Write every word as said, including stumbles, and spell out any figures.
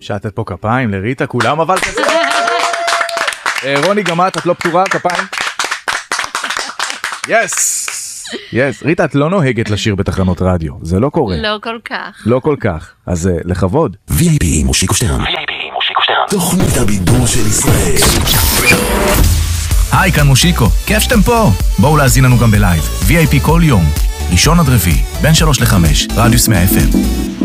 שטת פה כפיים לריטה, כולם אבל כזה. רוני, גם את, את לא פתורה, כפיים? יס! יס, ריטה, את לא נוהגת לשיר בתחנות רדיו, זה לא קורה. לא כל כך. לא כל כך, אז לכבוד. וי איי פי מושיקו שטרן. וי איי פי מושיקו שטרן. תוכנית הבידור של ישראל. היי, כאן מושיקו, כיף שאתם פה. בואו להזין לנו גם בלייב. וי איי פי כל יום, ראשון עד רביעי, בין שלוש לחמש, רדיוס מאה אף אם.